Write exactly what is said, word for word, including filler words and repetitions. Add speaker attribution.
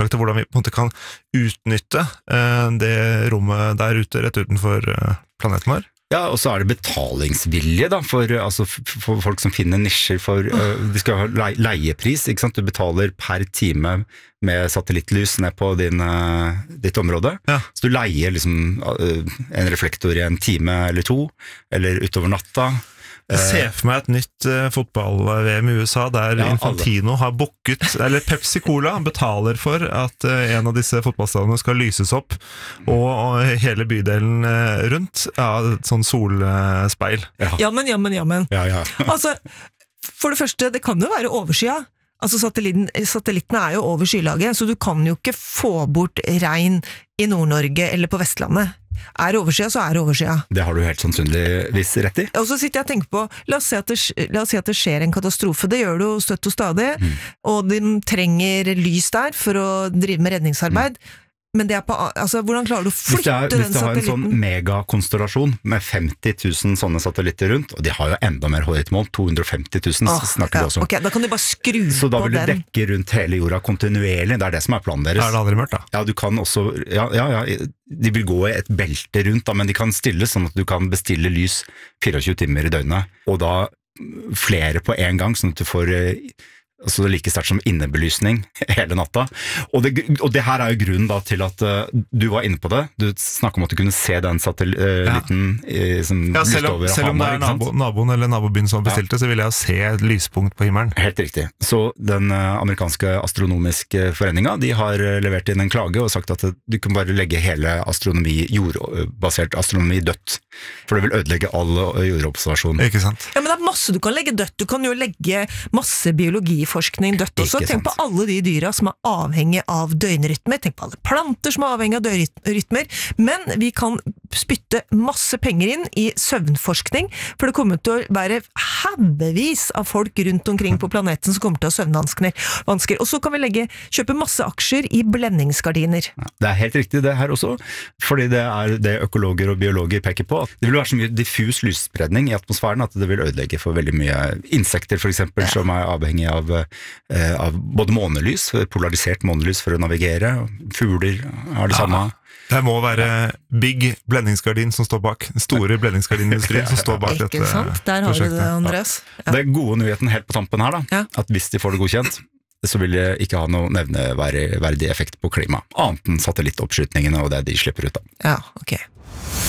Speaker 1: forslag til hvordan vi på en måte kan utnytte uh, det rommet der ute, rett utenfor uh, planeten vår.
Speaker 2: Ja, og så er det betalingsvilje da, for, altså, for folk som finner nisjer for, uh, de skal ha le leiepris, ikke sant? Du betaler per time med satellittlys ned på din, uh, ditt område, ja. Så du leier liksom uh, en reflektor i en time eller to, eller utover natta.
Speaker 1: Jeg ser for meg et nytt uh, fotball-V M i U S A der ja, Infantino alle. Har booket, eller Pepsi Cola betaler for at uh, en av disse fotballstadene skal lyses opp, og, og hele bydelen uh, rundt, ja, et sånn solspeil.
Speaker 3: Ja. Jammen, jammen, jammen.
Speaker 2: Ja, ja.
Speaker 3: Altså, for det første, det kan jo være overskya. Altså satellitten, satellittene er jo over skylaget, så du kan jo ikke få bort regn i Nord-Norge eller på Vestlandet. Er det overskya, så er det overskya.
Speaker 2: Det har du helt sannsynligvis rett i.
Speaker 3: Og så sitter jeg og tenker på, la oss si at det, la oss si at det skjer en katastrofe, det gjør det jo støtt og stadig, mm. og de trenger lys der for å drive med redningsarbeid, mm. men det er på, altså hvordan klarer du å flytte
Speaker 2: er,
Speaker 3: den satellitten?
Speaker 2: Hvis du har en sånn megakonstellasjon med femti tusen sånne satellitter rundt, og de har jo enda mer høyt mål, to hundre og femti tusen oh, snakker
Speaker 3: ja,
Speaker 2: du også om.
Speaker 3: Ok, da kan du bare skru på den.
Speaker 2: Så da vil du dekke rundt hele jorda kontinuerlig, det er det som er planen deres.
Speaker 1: Er det aldri mørkt da?
Speaker 2: Ja, du kan også, ja, ja, ja, de vil gå i et belte rundt da, men de kan stille sånn at du kan bestille lys tjuefire timer i døgnet, og da flere på en gang, sånn at du får altså det er like sterkt som innebelysning hele natta. Og det, og det her er jo grunnen da til at uh, du var inne på det. Du snakket om at du kunne se den satellitten uh, som
Speaker 1: ja, selv om, selv om det er nabo, naboen eller nabobyen som bestilte, ja. Så vil jeg se et lyspunkt på himmelen.
Speaker 2: Helt riktig. Så den uh, amerikanske astronomiske foreninga, de har uh, levert inn en klage og sagt at uh, du kan bare legge hele astronomi, jordbasert astronomi dødt. For det vil ødelegge all uh, jordobservasjon.
Speaker 1: Ikke sant?
Speaker 3: Ja, men det er masse du kan legge dødt. Du kan jo legge masse biologi forskning dødt også. Tenk på alle de dyra som er avhengige av døgnrytmer. Tenk på alle planter som er avhengige av døgnrytmer. Men vi kan spytte masse penger inn i søvnforskning, for det kommer til å være haugevis av folk rundt omkring på planeten som kommer til å ha søvnvansker. Og så kan vi legge, kjøpe masse aksjer i blendingsgardiner.
Speaker 2: Ja, det er helt riktig det her også, fordi det er det økologer og biologer peker på. Det vil være så mye diffus lysspredning i atmosfæren at det vil ødelegge for veldig mye insekter for eksempel, ja. Som er avhengig av av både månelys, polarisert månelys for å navigere, fugler har det ja, samme.
Speaker 1: Det må være big blendingsgardin som står bak, store blendingsgardinindustrien som står bak dette
Speaker 3: prosjektet. Ikke sant? Der har du det, Andreas.
Speaker 2: Ja. Det er gode nyheten helt på tampen her da, ja. At hvis de får det godkjent, så vil det ikke ha noe nevneverdig effekt på klima, annet enn satellittoppskytningene og det de slipper ut av.
Speaker 3: Ja, ok.